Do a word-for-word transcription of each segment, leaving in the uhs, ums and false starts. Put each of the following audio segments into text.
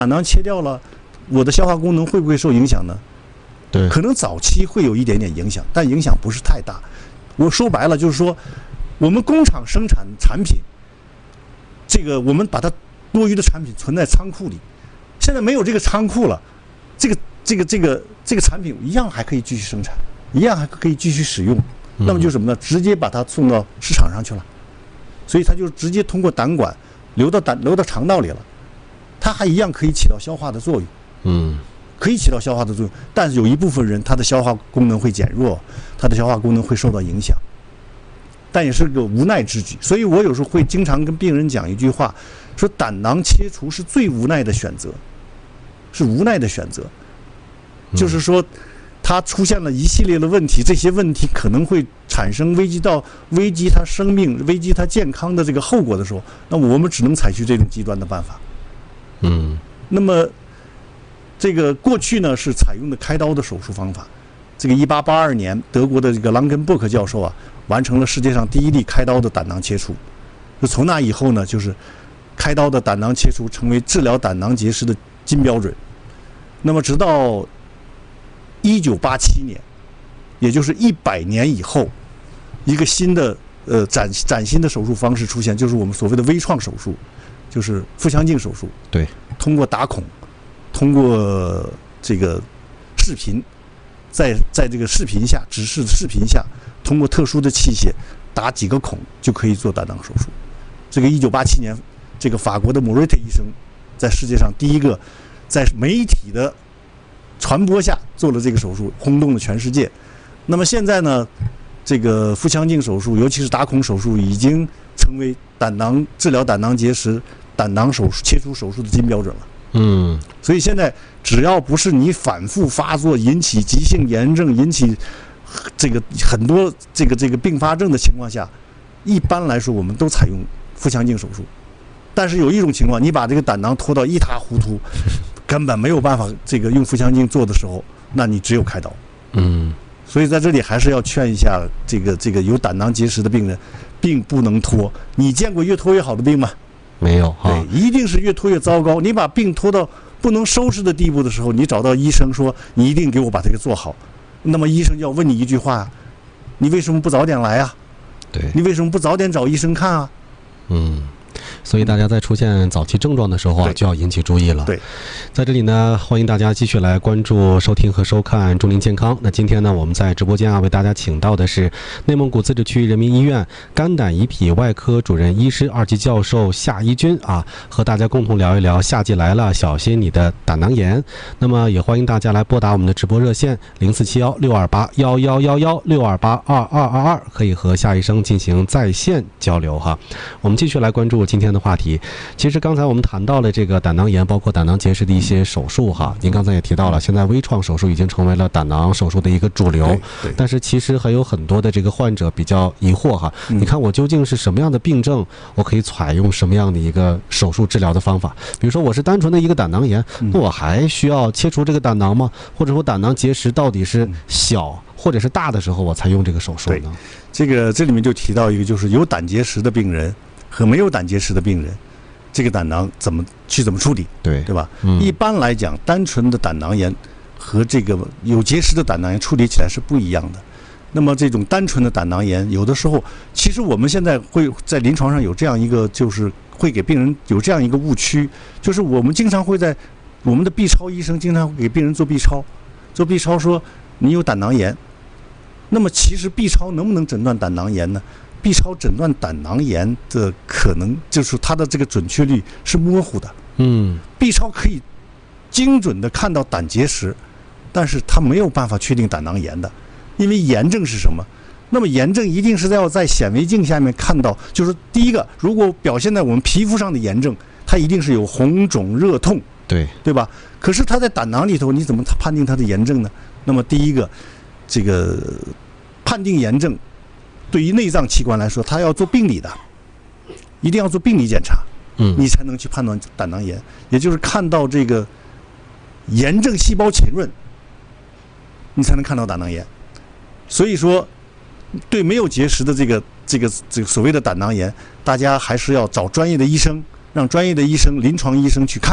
胆囊切掉了，我的消化功能会不会受影响呢？ 对， 可能早期会有一点点影响，但影响不是太大。我说白了就是说，我们工厂生产产品，这个我们把它多余的产品存在仓库里，现在没有这个仓库了，这个这个这个这个产品一样还可以继续生产，一样还可以继续使用。那么就是什么呢？直接把它送到市场上去了，所以它就直接通过胆管流到胆流到肠道里了，它还一样可以起到消化的作用。 嗯。 可以起到消化的作用，但是有一部分人他的消化功能会减弱，他的消化功能会受到影响，但也是个无奈之举。所以我有时候会经常跟病人讲一句话，说胆囊切除是最无奈的选择，是无奈的选择，就是说他出现了一系列的问题，这些问题可能会产生危及到危及他生命、危及他健康的这个后果的时候，那我们只能采取这种极端的办法。 嗯， 那么。这个过去呢是采用的开刀的手术方法，这个一八八二年德国的这个朗根布克教授啊，完成了世界上第一例开刀的胆囊切除。就从那以后呢，就是开刀的胆囊切除成为治疗胆囊结石的金标准。那么直到一九八七年，也就是一百年以后，一个新的呃崭崭新的手术方式出现，就是我们所谓的微创手术，就是腹腔镜手术。 对， 通过打孔。通过这个视频，在在这个视频下指示视频下，通过特殊的器械打几个孔就可以做胆囊手术。这个一九八七年，这个法国的莫瑞特医生在世界上第一个在媒体的传播下做了这个手术，轰动了全世界。那么现在呢，这个腹腔镜手术，尤其是打孔手术，已经成为胆囊治疗胆囊结石、胆囊手术切除手术的金标准了。 嗯， 所以现在只要不是你反复发作引起急性炎症、引起这个很多这个这个并发症的情况下，一般来说我们都采用腹腔镜手术。但是有一种情况，你把这个胆囊拖到一塌糊涂，根本没有办法这个用腹腔镜做的时候，那你只有开刀。 嗯， 所以在这里还是要劝一下这个这个有胆囊结石的病人，并不能拖。你见过越拖越好的病吗？ 没有哈， 对，一定是越拖越糟糕。你把病拖到不能收拾的地步的时候，你找到医生说你一定给我把这个做好，那么医生要问你一句话：你为什么不早点来啊？ 对， 你为什么不早点找医生看啊？ 嗯。所以大家在出现早期症状的时候啊，就要引起注意了。 对， 在这里呢，欢迎大家继续来关注、收听和收看《中林健康》。那今天呢，我们在直播间啊，为大家请到的是内蒙古自治区人民医院肝胆胰脾外科主任医师、二级教授夏一军啊，和大家共同聊一聊夏季来了，小心你的胆囊炎。那么也欢迎大家来拨打我们的直播热线零四七幺六二八幺幺幺幺六二八二二二二，可以和夏医生进行在线交流哈。我们继续来关注今天的话题。其实刚才我们谈到了这个胆囊炎，包括胆囊结石的一些手术哈。您刚才也提到了，现在微创手术已经成为了胆囊手术的一个主流。但是其实还有很多的这个患者比较疑惑哈。 嗯、 你看我究竟是什么样的病症，我可以采用什么样的一个手术治疗的方法？比如说我是单纯的一个胆囊炎，那我还需要切除这个胆囊吗？或者说胆囊结石到底是小或者是大的时候我才用这个手术呢？ 这个这里面就提到一个，就是有胆结石的病人和没有胆结石的病人，这个胆囊怎么去怎么处理？ 对对吧？ 嗯、 一般来讲，单纯的胆囊炎和这个有结石的胆囊炎处理起来是不一样的。那么这种单纯的胆囊炎，有的时候其实我们现在会在临床上有这样一个，就是会给病人有这样一个误区，就是我们经常会在我们的 B 超医生经常会给病人做 B 超，做 B 超说你有胆囊炎。那么其实 B 超能不能诊断胆囊炎呢？ B 超诊断胆囊炎的可能就是它的这个准确率是模糊的。 嗯 ，B 超可以精准的看到胆结石，但是它没有办法确定胆囊炎的，因为炎症是什么？那么炎症一定是要在显微镜下面看到，就是第一个，如果表现在我们皮肤上的炎症，它一定是有红肿热痛， 对对吧？可是它在胆囊里头，你怎么判定它的炎症呢？那么第一个，这个判定炎症，对于内脏器官来说，它要做病理的，一定要做病理检查， 嗯， 你才能去判断胆囊炎，也就是看到这个炎症细胞浸润，你才能看到胆囊炎。所以说，对没有结石的这个这个这个所谓的胆囊炎，大家还是要找专业的医生，让专业的医生、临床医生去看，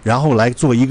然后来做一个